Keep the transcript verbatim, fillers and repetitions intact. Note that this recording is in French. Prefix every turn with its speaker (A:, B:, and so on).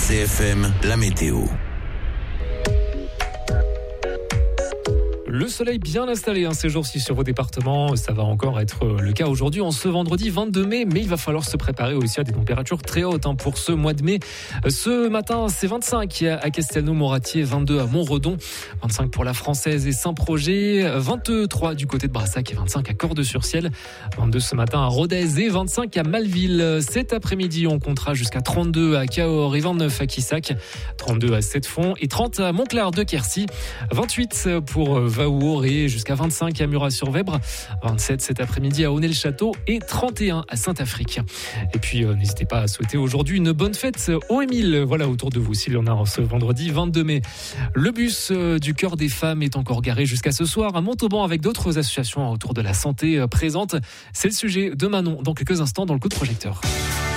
A: C F M, la météo.
B: Le soleil bien installé hein, ces jours-ci sur vos départements, ça va encore être le cas aujourd'hui en ce vendredi vingt-deux mai, mais il va falloir se préparer aussi à des températures très hautes hein, pour ce mois de mai. Ce matin, c'est vingt-cinq à Castelnau-Moratier, vingt-deux à Montredon, vingt-cinq pour la Française et Saint-Projet, vingt-trois du côté de Brassac et vingt-cinq à Cordes-sur-Ciel, vingt-deux ce matin à Rodez et vingt-cinq à Malville. Cet après-midi, on comptera jusqu'à trente-deux à Cahors et vingt-neuf à Quissac, trente-deux à Sept-Fonds et trente à Montclar de Quercy, vingt-huit pour Vaouour et jusqu'à vingt-cinq à Murat-sur-Vèbre, vingt-sept cet après-midi à Aunay-le-Château et trente et un à Saint-Afrique. Et puis euh, n'hésitez pas à souhaiter aujourd'hui une bonne fête aux Émile, voilà autour de vous s'il y en a ce vendredi vingt-deux mai. Le bus euh, du Cœur des Femmes est encore garé jusqu'à ce soir à Montauban avec d'autres associations autour de la santé euh, présentes. C'est le sujet de Manon dans quelques instants dans le coup de projecteur.